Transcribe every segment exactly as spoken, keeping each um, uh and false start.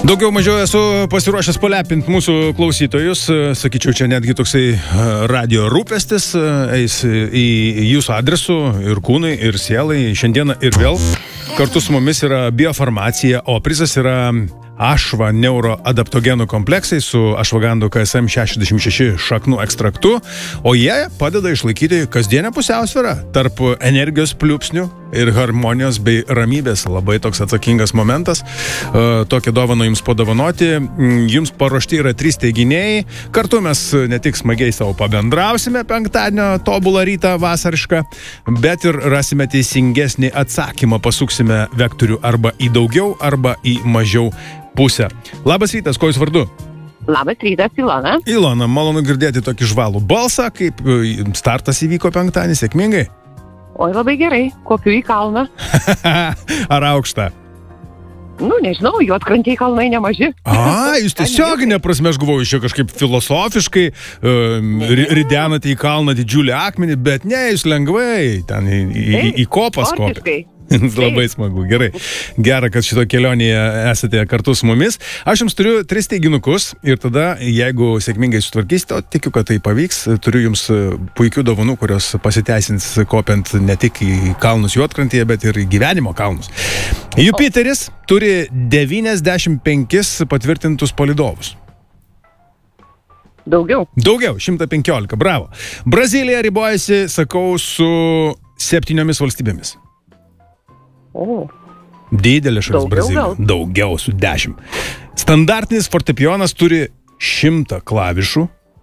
Daugiau mažiau esu pasiruošęs palepinti mūsų klausytojus. Sakyčiau, čia netgi toksai radio rūpestis eis į jūsų adresų ir kūnai, ir sielai. Šiandieną ir vėl kartu su mumis yra biofarmacija, o prizas yra ašva neuroadaptogenų kompleksai su ašvagandu K S M šešiasdešimt šeši šaknų ekstraktu, o jie padeda išlaikyti kasdienę pusiausvyrą tarp energijos pliūpsnių ir harmonijos bei ramybės. Labai toks atsakingas momentas. Tokią dovaną jums padovanoti. Jums paruošti yra trys teiginiai. Kartu mes ne tik smagiai savo pabendrausime penktadienio tobulą rytą vasarišką, bet ir rasime teisingesnį atsakymą. Pasuksime vektorių arba į daugiau, arba į mažiau pusę. Labas rytas, ko jūs vardu? Labas rytas, Ilona. Ilona, malonu girdėti tokį žvalų balsą, kaip startas įvyko penktadienį, sėkmingai? Oi, labai gerai, kopiu į kalną. Ar aukštą? Nu, nežinau, Juodkrantėj kalnai nemaži. A, jūs tiesioginė prasme, aš galvoju, čia kažkaip filosofiškai uh, ridenate į kalną didžiulį akmenį, bet ne, jūs lengvai, ten į, į, į kopas kopia. Labai smagu, gerai. Gera, kad šito kelionėje esate kartu su mumis. Aš jums turiu tris teiginukus ir tada, jeigu sėkmingai sutvarkysite, o tikiu, kad tai pavyks, turiu jums puikių dovanų, kurios pasiteisins kopiant ne tik į kalnus Juodkrantėje, bet ir į gyvenimo kalnus. Jupiteris turi devyniasdešimt penkis patvirtintus palydovus. Daugiau. Daugiau, šimtas penkiolika, bravo. Brazilija ribojasi, sakau, su septyniomis valstybėmis. O. Didelė šalis Brazilija. Daugiau, su dešimt. Standartinis fortepijonas turi šimtą klavišų.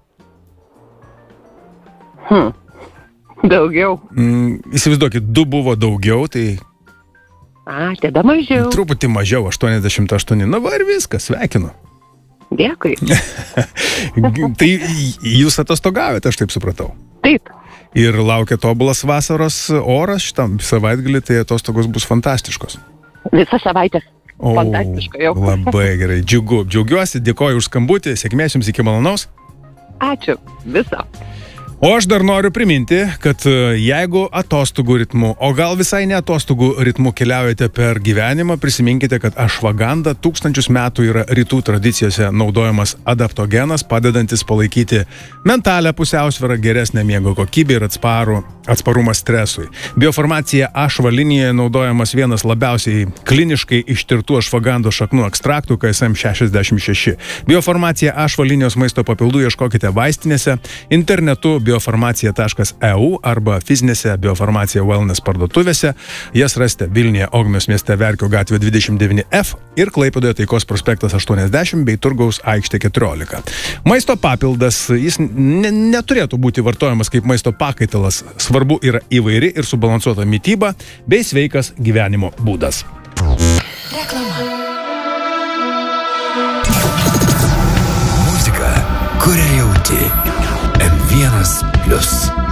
Hmm. Daugiau. Mm, įsivaizduokit, du buvo daugiau, tai... A, tada mažiau. Truputį mažiau, aštuoniasdešimt aštuoni. Na va ir viskas, sveikinu. Dėkui. Tai jūs atostogavote, aš taip supratau. Taip. Ir laukia tobulas vasaros oras šitam savaitgalį, tai atostogos bus fantastiškos. Visą savaitę. O, fantastiška jau. Labai gerai, džiugu. Džiaugiuosi, dėkoju už skambutį, sėkmės jums, iki malonaus. Ačiū, viso. O aš dar noriu priminti, kad jeigu atostogų ritmu, o gal visai ne atostogų ritmu keliaujate per gyvenimą, prisiminkite, kad ašvaganda tūkstančius metų yra rytų tradicijose naudojamas adaptogenas, padedantis palaikyti mentalią pusiausvyrą, geresnę miego kokybę ir atsparų, atsparumą stresui. Biofarmacija ašva linijoje naudojamas vienas labiausiai kliniškai ištirtų ašvagando šaknų ekstraktų K S M šešiasdešimt šeši. Biofarmacija ašva linijos maisto papildų ieškokite vaistinėse, internetu biofarmacija taškas e u arba fizinėse biofarmacija wellness parduotuvėse. Jas rasite Vilniuje, Ogmios mieste, Verkio gatvė dvidešimt devyni F ir Klaipėdoje Taikos prospektas aštuoniasdešimt bei Turgaus aikštė keturiolika. Maisto papildas, jis ne, neturėtų būti vartojamas kaip maisto pakaitalas. Svarbu yra įvairi ir subalansuota mityba bei sveikas gyvenimo būdas. Reklama. Muzika, kurią jauti. M vienas plius.